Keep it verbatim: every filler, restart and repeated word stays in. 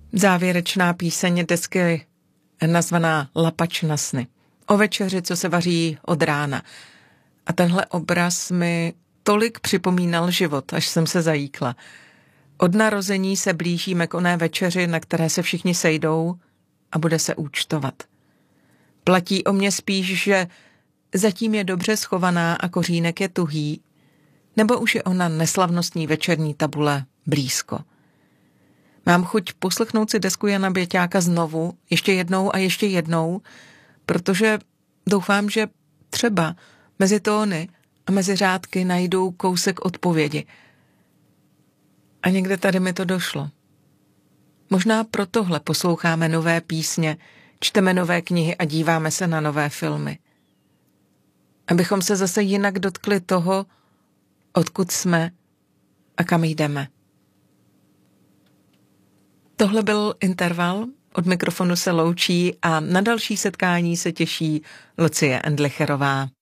Závěrečná píseň desky nazvaná Lapač na sny. O večeři, co se vaří od rána. A tenhle obraz mi tolik připomínal život, až jsem se zajíkla. Od narození se blížíme k oné večeři, na které se všichni sejdou a bude se účtovat. Platí o mě spíš, že zatím je dobře schovaná a kořínek je tuhý, nebo už je ona neslavnostní večerní tabule blízko. Mám chuť poslechnout si desku Jana Běťáka znovu, ještě jednou a ještě jednou, protože doufám, že třeba mezi tóny a mezi řádky najdu kousek odpovědi. A někde tady mi to došlo. Možná pro tohle posloucháme nové písně, čteme nové knihy a díváme se na nové filmy. Abychom se zase jinak dotkli toho, odkud jsme a kam jdeme. Tohle byl Interval, od mikrofonu se loučí a na další setkání se těší Lucie Endlicherová.